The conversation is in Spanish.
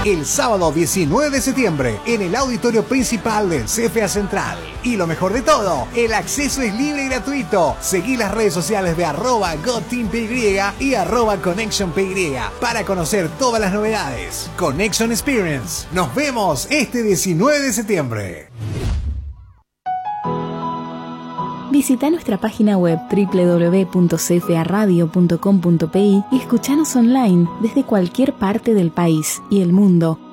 el sábado 19 de septiembre en el auditorio principal del CFA Central. Y lo mejor de todo, el acceso es libre y gratuito. Seguí las redes sociales de @GoTeamPY y @ConnectionPY para conocer todas las novedades. Connection Experience. Nos vemos este 19 de septiembre. Visita nuestra página web www.cfaradio.com.pi y escuchanos online desde cualquier parte del país y el mundo